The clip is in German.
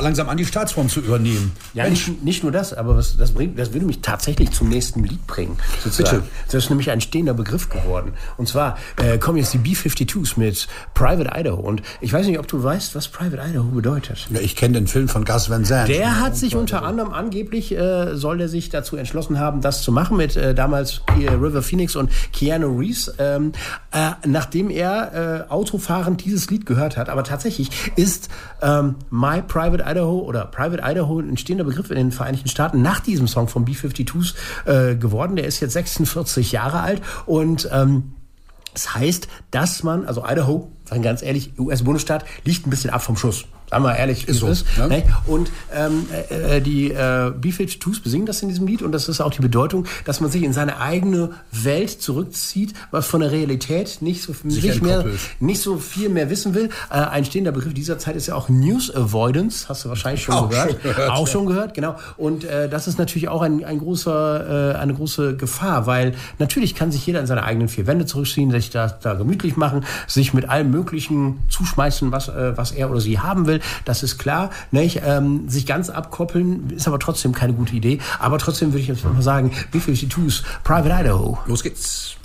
langsam an, die Staatsform zu übernehmen. Ja, nicht nur das, aber das würde mich tatsächlich zum nächsten Lied bringen. Sozusagen. Bitte. Das ist nämlich ein stehender Begriff geworden. Und zwar kommen jetzt die B-52s mit Private Idaho. Und ich weiß nicht, ob du weißt, was Private Idaho bedeutet. Ja, ich kenne den Film von Gus Van Sant. Der hat sich unter anderem angeblich, soll der sich dazu entschlossen haben, das zu machen mit damals River Phoenix und Keanu Reeves, nachdem er autofahrend dieses Lied gehört hat. Aber tatsächlich ist My Private Idaho oder Private Idaho ein stehender Begriff in den Vereinigten Staaten nach diesem Song von B-52s geworden. Der ist jetzt 46 Jahre alt und das heißt, dass man, also Idaho, sagen ganz ehrlich, US-Bundesstaat, liegt ein bisschen ab vom Schuss. Sagen wir ehrlich, ist so. Ne? Und die B-52s besingen das in diesem Lied und das ist auch die Bedeutung, dass man sich in seine eigene Welt zurückzieht, was von der Realität nicht so viel mehr wissen will. Ein stehender Begriff dieser Zeit ist ja auch News Avoidance, hast du wahrscheinlich schon gehört. Auch schon gehört, genau. Und das ist natürlich auch eine große Gefahr, weil natürlich kann sich jeder in seine eigenen vier Wände zurückziehen, sich da gemütlich machen, sich mit allem Möglichen zuschmeißen, was er oder sie haben will. Das ist klar, nicht? Sich ganz abkoppeln ist aber trotzdem keine gute Idee. Aber trotzdem würde ich jetzt mal sagen, B-52s, Private Idaho. Los geht's.